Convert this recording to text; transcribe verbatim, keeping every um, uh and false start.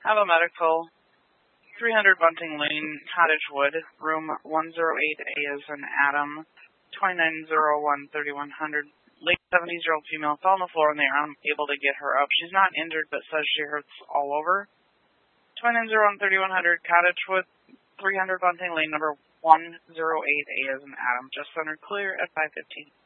Have a medical. three hundred Bunting Lane, Cottage Wood, room one oh eight A is an Adam, twenty-nine oh one, thirty-one hundred. Late seventies-year-old female fell on the floor and they are unable to get her up. She's not injured but says she hurts all over. twenty-nine oh one, thirty-one hundred, Cottage Wood, three hundred Bunting Lane, number one oh eight A is an Adam. Just center clear at five fifteen.